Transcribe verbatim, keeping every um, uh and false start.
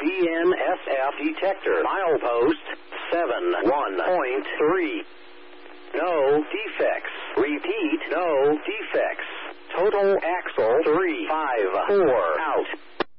N S F detector. Milepost seven one point three. No defects. Repeat, no defects. Total axle three five four out.